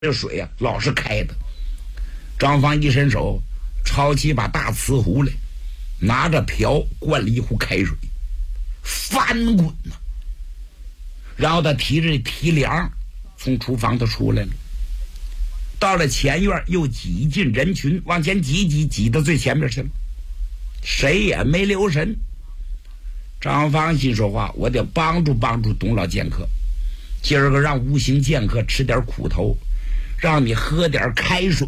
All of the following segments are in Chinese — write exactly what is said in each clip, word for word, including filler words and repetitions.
这水啊老是开的。张芳一伸手抄起把大瓷壶来，拿着瓢灌了一壶开水，翻滚呐、啊。然后他提着提梁从厨房他出来了，到了前院又挤进人群，往前挤挤挤到最前面去了，谁也没留神。张芳心说话，我得帮助帮助董老剑客，今儿个让无形剑客吃点苦头，让你喝点开水。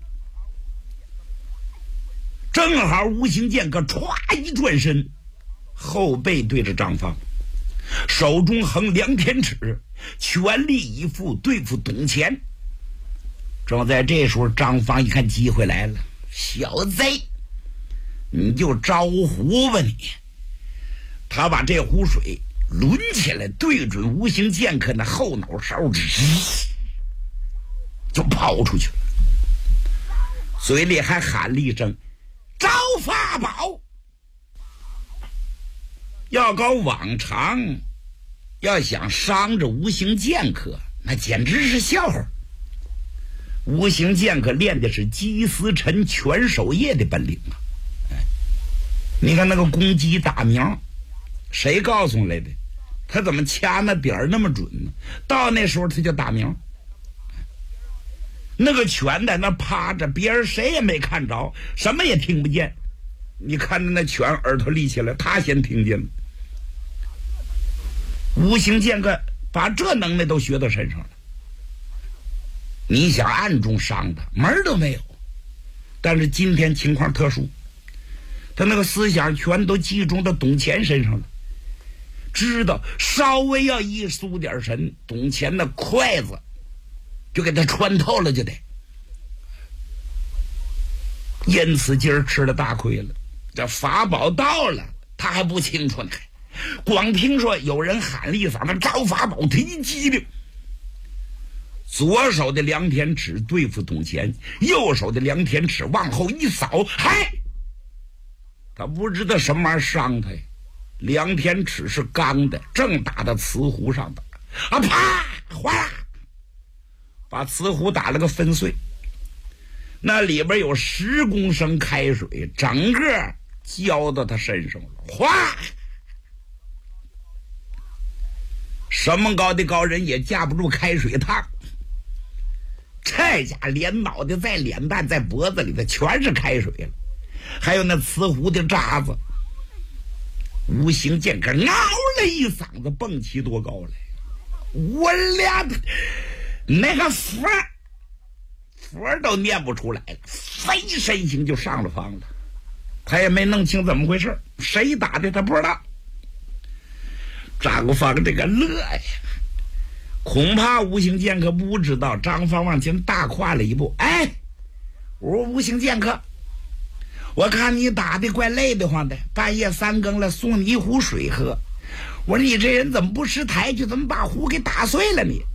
正好无形剑客歘一转身，后背对着张芳，手中横两天尺，全力以赴对付董乾。正在这时候，张芳一看机会来了，小贼，你就招呼吧你。他把这壶水抡起来，对准无形剑客那后脑勺，就抛出去了，嘴里还喊了一声招法宝。要搞往常，要想伤着无形剑客，那简直是笑话。无形剑客练的是击丝尘全手叶的本领啊！你看那个公鸡打苗，谁告诉来的？他怎么掐那点儿那么准呢？到那时候他就打苗。那个犬在那趴着，别人谁也没看着，什么也听不见。你看着那犬耳朵立起来，他先听见了。无形剑客把这能耐都学到身上了。你想暗中伤他，门儿都没有。但是今天情况特殊，他那个思想全都集中到董乾身上了，知道稍微要一输点神，董乾的筷子就给他穿透了，就得。因此今儿吃了大亏了。这法宝到了，他还不清楚呢，光听说有人喊了一嗓子招法宝，他一激灵，左手的量天尺对付董乾，右手的量天尺往后一扫，嗨，他不知道什么玩意儿伤他呀。量天尺是钢的，正打到瓷壶上的，啊啪，哗啦，把瓷壶打了个粉碎。那里边有十公升开水，整个浇到他身上了，哗！什么高的高人也架不住开水烫。这家连脑袋在脸蛋在脖子里的全是开水了，还有那瓷壶的渣子。无形剑客嗷了一嗓子，蹦起多高来！我俩那个佛佛都念不出来了，飞身形就上了房了。他也没弄清怎么回事，谁打的他不知道。张芳这个乐呀，恐怕无形剑客不知道。张芳往前大跨了一步，哎，我说无形剑客，我看你打的怪累得慌的，半夜三更了送你一壶水喝，我说你这人怎么不识抬举，怎么把壶给打碎了你？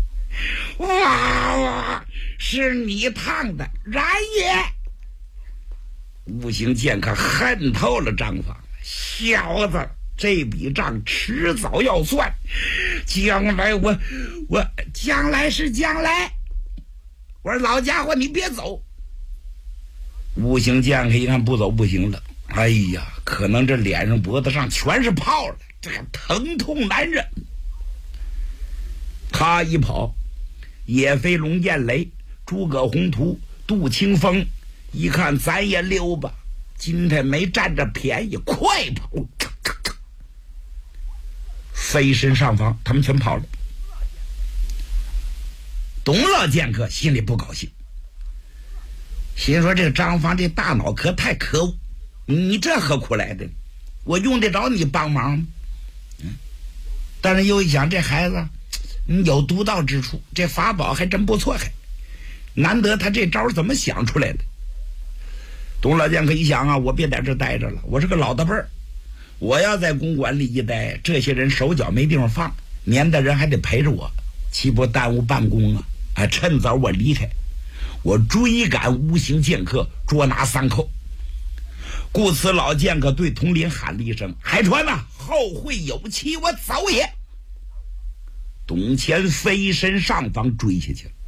哇，是你烫的，然也。无形剑客恨透了张芳，小子，这笔账迟早要算，将来我我将来是将来。我说老家伙你别走。无形剑客一看不走不行了，哎呀，可能这脸上脖子上全是泡了，这个疼痛难忍。他一跑，野飞龙、燕雷、诸葛宏图、杜清风一看咱也溜吧，今天没占着便宜，快跑！飞身上方，他们全跑了。董老剑客心里不高兴，心说这个张芳这大脑壳太可恶，你这何苦来的？我用得着你帮忙吗？嗯，但是又一想，这孩子有独到之处，这法宝还真不错，还难得他这招怎么想出来的？董老剑客一想啊，我别在这待着了，我是个老大辈儿，我要在公馆里一待，这些人手脚没地方放，年的人还得陪着我，岂不耽误办公啊？哎，趁早我离开，我追赶无形剑客，捉拿三寇。故此老剑客对统领喊了一声：“海川呐、啊，后会有期，我走也。”董乾飞身上方追下去了。